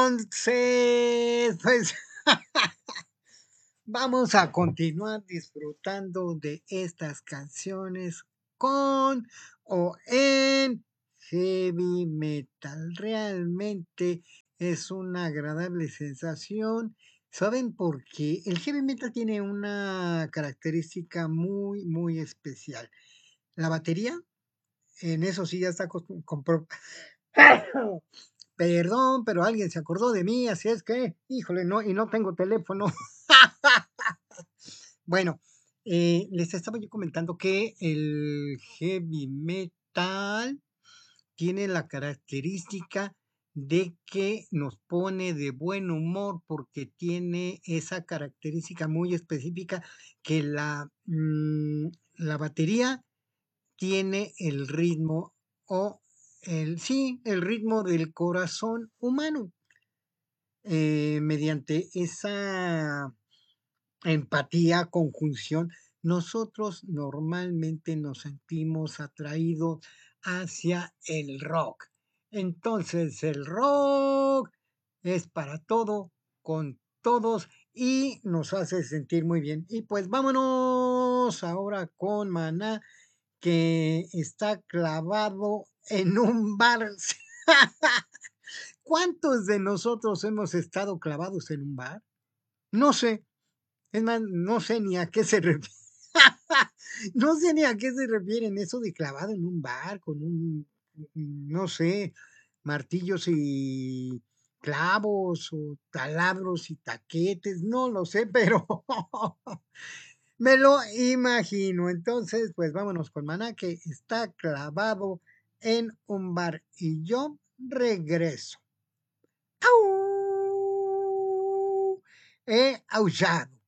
Entonces, pues vamos a continuar disfrutando de estas canciones con o en heavy metal. Realmente es una agradable sensación. ¿Saben por qué? El heavy metal tiene una característica muy, muy especial. La batería, en eso sí ya está Perdón, pero alguien se acordó de mí, así es que, híjole, no, y no tengo teléfono. Bueno, les estaba yo comentando que el heavy metal tiene la característica de que nos pone de buen humor porque tiene esa característica muy específica que la batería tiene el ritmo o sí, el ritmo del corazón humano. Mediante esa empatía, conjunción, nosotros normalmente nos sentimos atraídos hacia el rock. Entonces el rock es para todo, con todos y nos hace sentir muy bien. Y pues vámonos ahora con Maná, que está clavado en un bar. ¿Cuántos de nosotros hemos estado clavados en un bar? No sé. Es más, no sé ni a qué se refiere. No sé ni a qué se refieren eso de clavado en un bar con no sé, martillos y clavos o taladros y taquetes, no lo sé, pero me lo imagino. Entonces, pues vámonos con Maná, que está clavado en un bar y yo regreso. ¡Au! He aullado.